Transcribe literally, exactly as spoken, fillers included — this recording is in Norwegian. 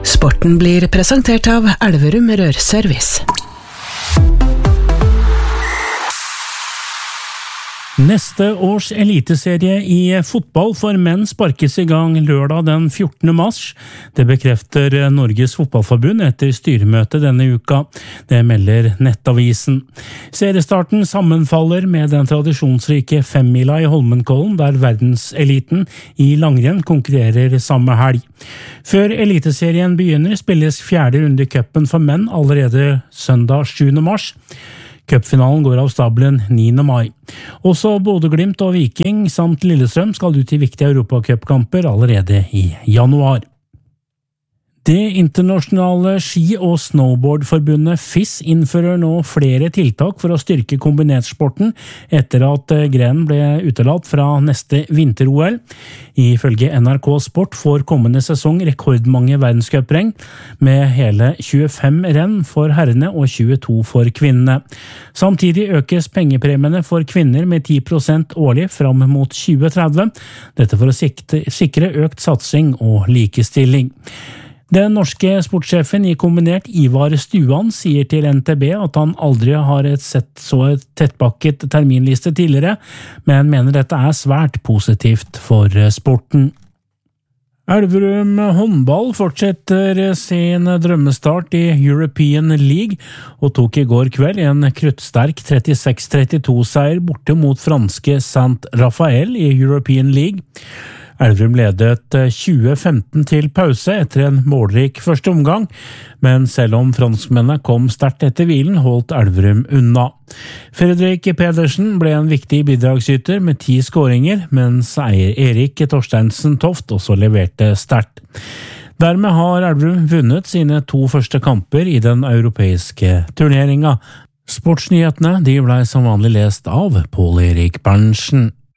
Sporten blir presentert av Elverum Rørservice. Neste års eliteserie i fotball for menn sparkes i gang lørdag den fjortende mars. Det bekrefter Norges Fotballforbund etter styremøte denne uka. Det melder Nettavisen. Seriestarten sammenfaller med den tradisjonsrike femmila i Holmenkollen, der verdenseliten i langrenn konkurrerer samme helg. Før eliteserien begynner spilles fjerde runde i cupen for menn allerede søndag sjuende mars. Cupfinalen går av stabelen niende mai. Også Bodø/Glimt og Viking samt Lillestrøm skal ut i viktige Europacup-kamper allerede i januar. Det internasjonale ski- og snowboardforbundet F I S innfører nå flere tiltak for å styrke kombinertsporten etter at grenen ble utelatt fra neste vinter-O L. Ifølge N R K Sport får kommende sesong rekordmange verdenscuprenn, med hele tjuefem renn for herrene og tjueto for kvinnene. Samtidig økes pengepremiene for kvinner med ti prosent årlig fram mot tjue tretti, dette for å sikre, sikre økt satsing og likestilling. Den norske sportssjefen i kombinert Ivar Stuan sier til N T B at han aldri har sett så tettpakket terminliste tidligere, men mener dette er svært positivt for sporten. Elverum håndball fortsetter sin drømmestart i European League og tok i går kveld en kruttsterk trettiseks trettito-seier borte mot franske Saint Raphael i European League. Elverum ledet tjue femten til pause etter en målrik første omgang, men selv om franskmennene kom sterkt etter hvilen, holdt Elverum unna. Fredrik Pedersen ble en viktig bidragsyter med ti skåringer, mens eier Erik Torsteinsen Toft også leverte sterkt. Dermed har Elverum vunnet sine to første kamper i den europeiske turneringa. Sportsnyhetene de ble som vanlig lest av Pål Erik Berntsen.